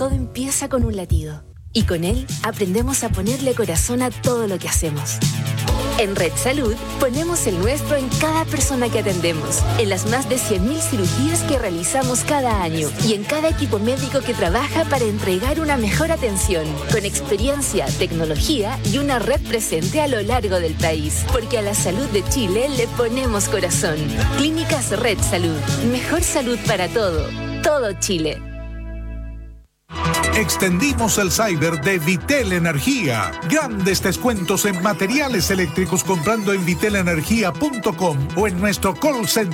todo empieza con un latido. Y con él aprendemos a ponerle corazón a todo lo que hacemos. En Red Salud ponemos el nuestro en cada persona que atendemos, en las más de 100.000 cirugías que realizamos cada año y en cada equipo médico que trabaja para entregar una mejor atención, con experiencia, tecnología y una red presente a lo largo del país. Porque a la salud de Chile le ponemos corazón. Clínicas Red Salud. Mejor salud para todo Chile. Extendimos el Cyber de Vitel Energía. Grandes descuentos en materiales eléctricos comprando en vitelenergia.com o en nuestro call center